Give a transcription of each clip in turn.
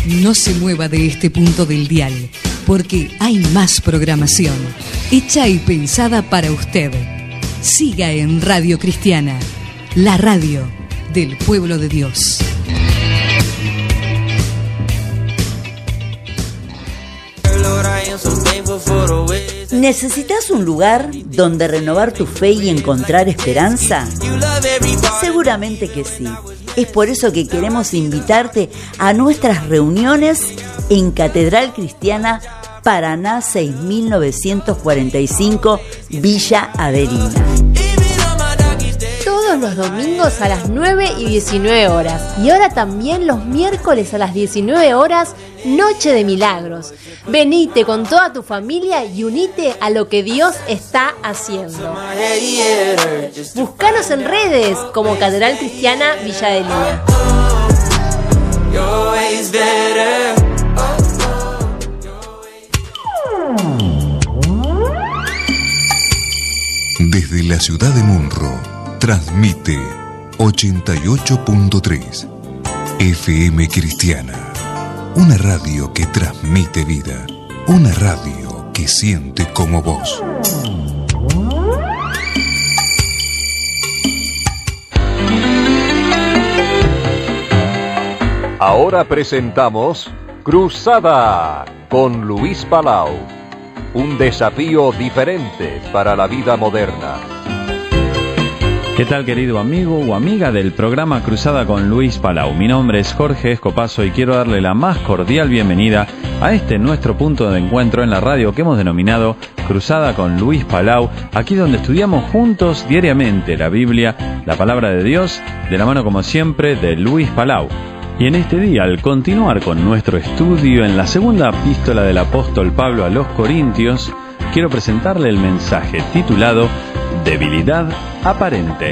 No se mueva de este punto del dial, porque hay más programación, hecha y pensada para usted. Siga en Radio Cristiana, la radio del pueblo de Dios. ¿Necesitas un lugar donde renovar tu fe y encontrar esperanza? Seguramente que sí. Es por eso que queremos invitarte a nuestras reuniones en Catedral Cristiana Paraná 6945, Villa Averina. Todos los domingos a las 9 y 19 horas. Y ahora también los miércoles a las 19 horas, Noche de Milagros. Venite con toda tu familia y unite a lo que Dios está haciendo. Búscanos en redes como Catedral Cristiana Villa Adelina. Desde la ciudad de Munro, transmite 88.3 FM Cristiana, una radio que transmite vida, una radio que siente como vos. Ahora presentamos Cruzada con Luis Palau, un desafío diferente para la vida moderna. ¿Qué tal, querido amigo o amiga del programa Cruzada con Luis Palau? Mi nombre es Jorge Escopazo y quiero darle la más cordial bienvenida a este nuestro punto de encuentro en la radio que hemos denominado Cruzada con Luis Palau, aquí donde estudiamos juntos diariamente la Biblia, la palabra de Dios, de la mano como siempre de Luis Palau. Y en este día, al continuar con nuestro estudio en la segunda epístola del apóstol Pablo a los Corintios, quiero presentarle el mensaje titulado Debilidad aparente.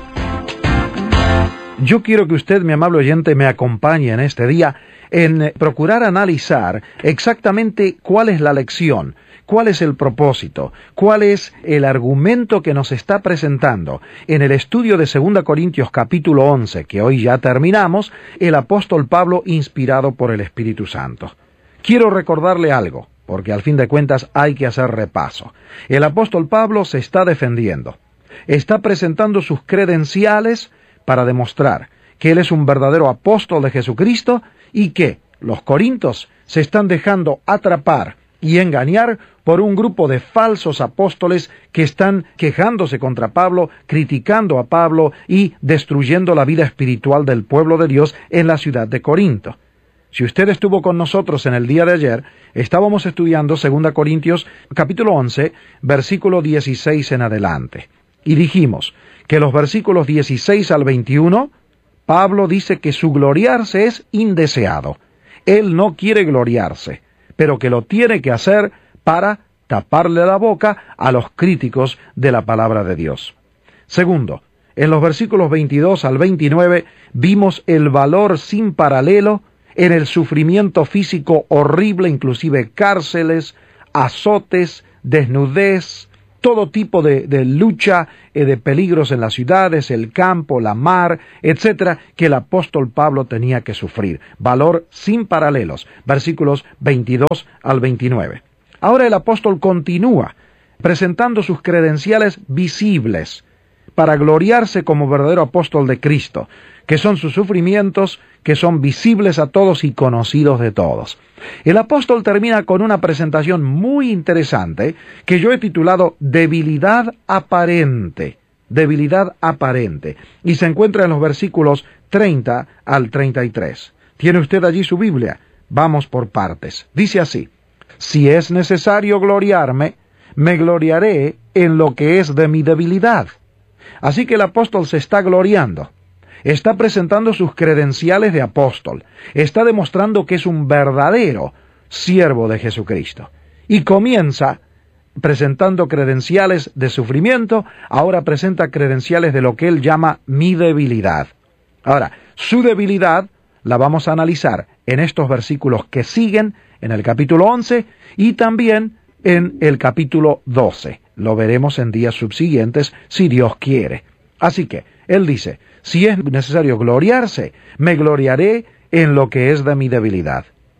Yo quiero que usted, mi amable oyente, me acompañe en este día en procurar analizar exactamente cuál es la lección, cuál es el propósito, cuál es el argumento que nos está presentando. En el estudio de 2 Corintios capítulo 11, que hoy ya terminamos, el apóstol Pablo inspirado por el Espíritu Santo. Quiero recordarle algo, porque al fin de cuentas hay que hacer repaso. El apóstol Pablo se está defendiendo, está presentando sus credenciales para demostrar que él es un verdadero apóstol de Jesucristo y que los corintios se están dejando atrapar y engañar por un grupo de falsos apóstoles que están quejándose contra Pablo, criticando a Pablo y destruyendo la vida espiritual del pueblo de Dios en la ciudad de Corinto. Si usted estuvo con nosotros en el día de ayer, estábamos estudiando 2 Corintios capítulo 11, versículo 16 en adelante. Y dijimos que los versículos 16 al 21, Pablo dice que su gloriarse es indeseado. Él no quiere gloriarse, pero que lo tiene que hacer para taparle la boca a los críticos de la palabra de Dios. Segundo, en los versículos 22 al 29 vimos el valor sin paralelo en el sufrimiento físico horrible, inclusive cárceles, azotes, desnudez, todo tipo de lucha, de peligros en las ciudades, el campo, la mar, etcétera, que el apóstol Pablo tenía que sufrir. Valor sin paralelos, versículos 22 al 29. Ahora el apóstol continúa presentando sus credenciales visibles para gloriarse como verdadero apóstol de Cristo, que son sus sufrimientos, que son visibles a todos y conocidos de todos. El apóstol termina con una presentación muy interesante que yo he titulado Debilidad aparente. Debilidad aparente. Y se encuentra en los versículos 30 al 33. ¿Tiene usted allí su Biblia? Vamos por partes. Dice así: si es necesario gloriarme, me gloriaré en lo que es de mi debilidad. Así que el apóstol se está gloriando. Está presentando sus credenciales de apóstol. Está demostrando que es un verdadero siervo de Jesucristo. Y comienza presentando credenciales de sufrimiento, ahora presenta credenciales de lo que él llama mi debilidad. Ahora, su debilidad la vamos a analizar en estos versículos que siguen, en el capítulo 11 y también en el capítulo 12. Lo veremos en días subsiguientes, si Dios quiere. Así que, él dice, si es necesario gloriarse, me gloriaré en lo que es de mi debilidad.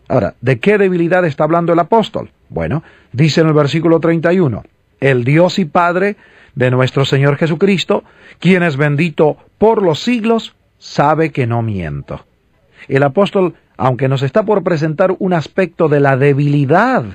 Ahora, ¿de qué debilidad está hablando el apóstol? Bueno, dice en el versículo 31, el Dios y Padre de nuestro Señor Jesucristo, quien es bendito por los siglos, sabe que no miento. El apóstol, aunque nos está por presentar un aspecto de la debilidad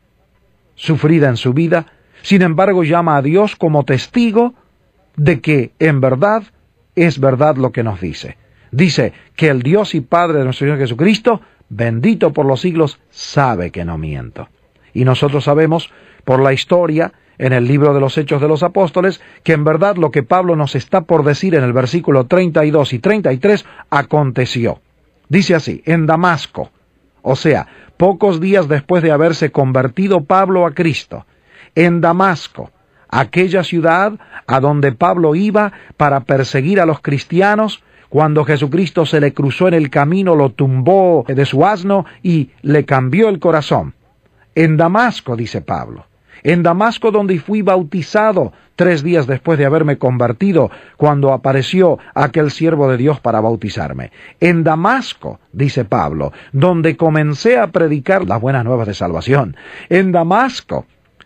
sufrida en su vida, sin embargo llama a Dios como testigo de que en verdad es verdad lo que nos dice. Dice que el Dios y Padre de nuestro Señor Jesucristo, bendito por los siglos, sabe que no miento. Y nosotros sabemos por la historia en el libro de los Hechos de los Apóstoles que en verdad lo que Pablo nos está por decir en el versículo 32 y 33 aconteció. Dice así, en Damasco, o sea, pocos días después de haberse convertido Pablo a Cristo, en Damasco, aquella ciudad a donde Pablo iba para perseguir a los cristianos, cuando Jesucristo se le cruzó en el camino, lo tumbó de su asno y le cambió el corazón. En Damasco, dice Pablo, en Damasco donde fui bautizado 3 días después de haberme convertido, cuando apareció aquel siervo de Dios para bautizarme. En Damasco, dice Pablo, donde comencé a predicar las buenas nuevas de salvación. En Damasco,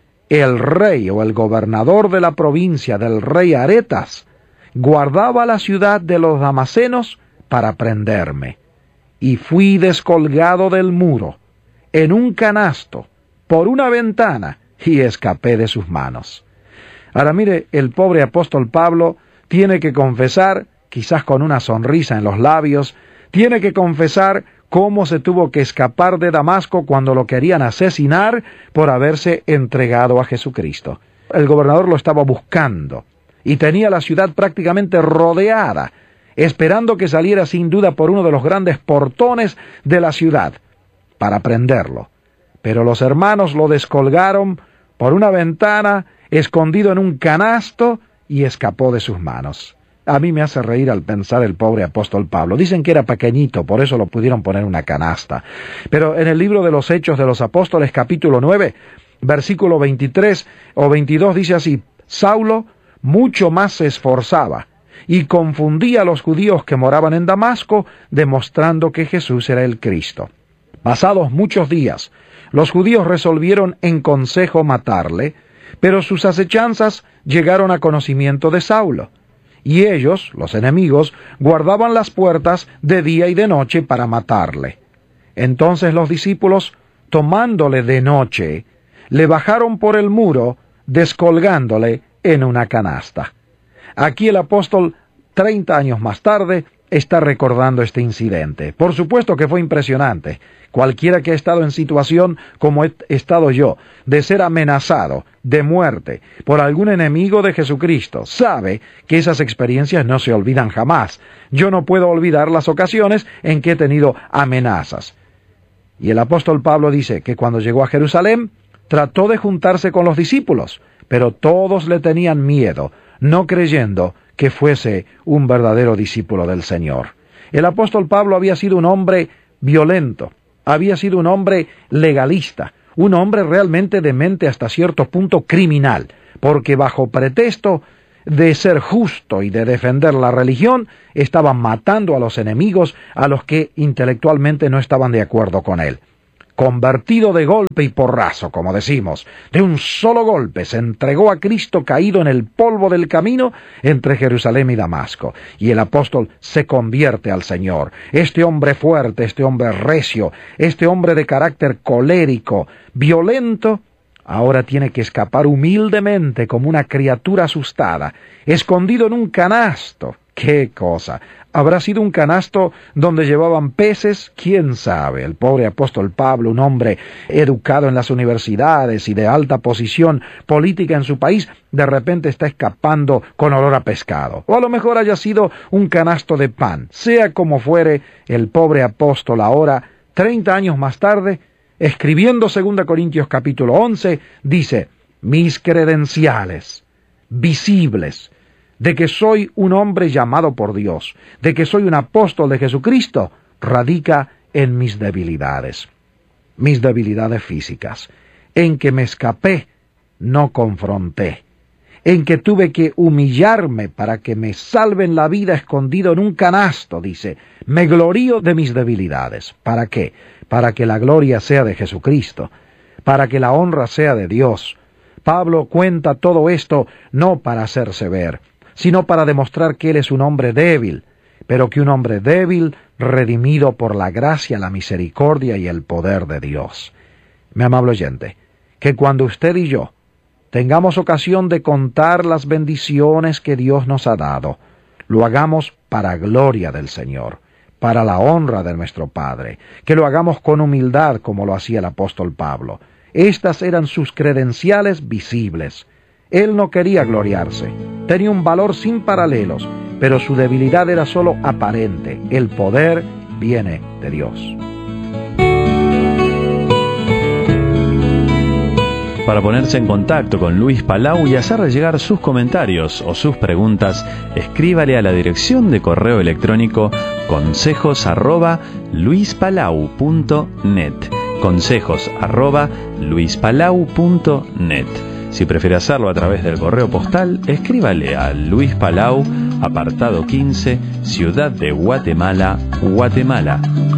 el rey o el gobernador de la provincia del rey Aretas guardaba la ciudad de los damasenos para prenderme, y fui descolgado del muro en un canasto por una ventana y escapé de sus manos. Ahora mire, el pobre apóstol Pablo tiene que confesar, quizás con una sonrisa en los labios, tiene que confesar cómo se tuvo que escapar de Damasco cuando lo querían asesinar por haberse entregado a Jesucristo. El gobernador lo estaba buscando y tenía la ciudad prácticamente rodeada, esperando que saliera sin duda por uno de los grandes portones de la ciudad para prenderlo. Pero los hermanos lo descolgaron por una ventana, escondido en un canasto, y escapó de sus manos. A mí me hace reír al pensar el pobre apóstol Pablo. Dicen que era pequeñito, por eso lo pudieron poner en una canasta. Pero en el libro de los Hechos de los Apóstoles, capítulo 9, versículo 23 o 22, dice así, Saulo mucho más se esforzaba y confundía a los judíos que moraban en Damasco, demostrando que Jesús era el Cristo. Pasados muchos días, los judíos resolvieron en consejo matarle, pero sus acechanzas llegaron a conocimiento de Saulo, y ellos, los enemigos, guardaban las puertas de día y de noche para matarle. Entonces los discípulos, tomándole de noche, le bajaron por el muro, descolgándole en una canasta. Aquí el apóstol, 30 años más tarde, está recordando este incidente. Por supuesto que fue impresionante. Cualquiera que ha estado en situación como he estado yo, de ser amenazado de muerte por algún enemigo de Jesucristo, sabe que esas experiencias no se olvidan jamás. Yo no puedo olvidar las ocasiones en que he tenido amenazas. Y el apóstol Pablo dice que cuando llegó a Jerusalén, trató de juntarse con los discípulos, pero todos le tenían miedo, no creyendo que fuese un verdadero discípulo del Señor. El apóstol Pablo había sido un hombre violento, había sido un hombre legalista, un hombre realmente de mente hasta cierto punto criminal, porque bajo pretexto de ser justo y de defender la religión, estaba matando a los enemigos, a los que intelectualmente no estaban de acuerdo con él. Convertido de golpe y porrazo, como decimos, de un solo golpe se entregó a Cristo caído en el polvo del camino entre Jerusalén y Damasco, y el apóstol se convierte al Señor. Este hombre fuerte, este hombre recio, este hombre de carácter colérico, violento, ahora tiene que escapar humildemente como una criatura asustada, escondido en un canasto. ¡Qué cosa! ¿Habrá sido un canasto donde llevaban peces? ¿Quién sabe? El pobre apóstol Pablo, un hombre educado en las universidades y de alta posición política en su país, de repente está escapando con olor a pescado. O a lo mejor haya sido un canasto de pan. Sea como fuere, el pobre apóstol ahora, 30 años más tarde, escribiendo 2 Corintios capítulo 11, dice, mis credenciales visibles de que soy un hombre llamado por Dios, de que soy un apóstol de Jesucristo, radica en mis debilidades físicas, en que me escapé, no confronté, en que tuve que humillarme para que me salven la vida escondido en un canasto, dice, me glorío de mis debilidades. ¿Para qué? Para que la gloria sea de Jesucristo, para que la honra sea de Dios. Pablo cuenta todo esto no para hacerse ver, sino para demostrar que él es un hombre débil, pero que un hombre débil redimido por la gracia, la misericordia y el poder de Dios. Mi amable oyente, que cuando usted y yo tengamos ocasión de contar las bendiciones que Dios nos ha dado, lo hagamos para gloria del Señor, para la honra de nuestro Padre, que lo hagamos con humildad como lo hacía el apóstol Pablo. Estas eran sus credenciales visibles. Él no quería gloriarse, tenía un valor sin paralelos, pero su debilidad era solo aparente. El poder viene de Dios. Para ponerse en contacto con Luis Palau y hacerle llegar sus comentarios o sus preguntas, escríbale a la dirección de correo electrónico consejos@luispalau.net. consejos@luispalau.net. Si prefiere hacerlo a través del correo postal, escríbale a Luis Palau, apartado 15, Ciudad de Guatemala, Guatemala